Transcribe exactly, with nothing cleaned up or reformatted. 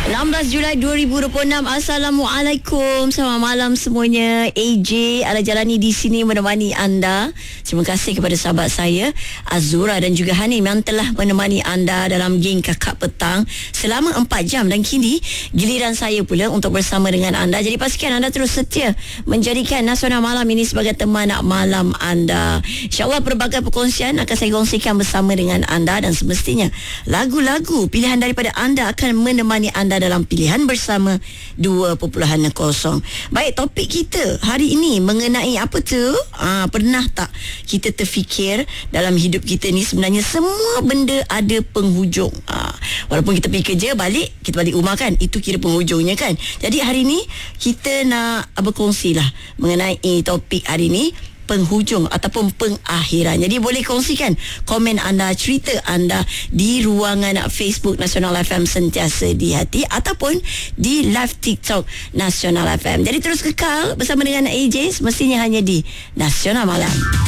enam belas Julai dua ribu dua puluh enam. Assalamualaikum. Selamat malam semuanya. A J Ala Jalani di sini menemani anda. Terima kasih kepada sahabat saya Azura dan juga Hanim yang telah menemani anda dalam geng Kakak Petang selama empat jam, dan kini giliran saya pula untuk bersama dengan anda. Jadi pastikan anda terus setia menjadikan Nasional Malam ini sebagai teman malam anda. InsyaAllah pelbagai perkongsian akan saya kongsikan bersama dengan anda, dan semestinya lagu-lagu pilihan daripada anda akan menemani anda dalam pilihan bersama dua perpuluhan kosong. Baik, topik kita hari ini mengenai apa tu? Ah, pernah tak kita terfikir dalam hidup kita ni sebenarnya semua benda ada penghujung. Ah, walaupun kita pergi kerja, balik, kita balik rumah kan, itu kira penghujungnya kan. Jadi hari ni kita nak berkongsi lah mengenai topik hari ni, penghujung ataupun pengakhiran. Jadi boleh kongsikan komen anda, cerita anda di ruangan Facebook Nasional F M Sentiasa di Hati ataupun di live TikTok Nasional F M. Jadi terus kekal bersama dengan A J, semestinya hanya di Nasional Malam.